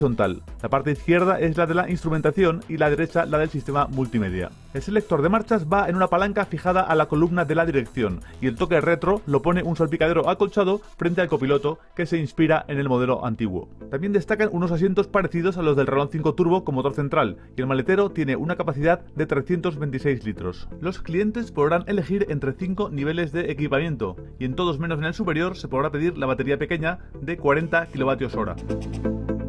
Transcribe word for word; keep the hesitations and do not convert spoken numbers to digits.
horizontal. La parte izquierda es la de la instrumentación y la derecha la del sistema multimedia. El selector de marchas va en una palanca fijada a la columna de la dirección y el toque retro lo pone un salpicadero acolchado frente al copiloto que se inspira en el modelo antiguo. También destacan unos asientos parecidos a los del Renault cinco Turbo con motor central y el maletero tiene una capacidad de trescientos veintiséis litros. Los clientes podrán elegir entre cinco niveles de equipamiento y en todos menos en el superior se podrá pedir la batería pequeña de cuarenta kilovatios hora.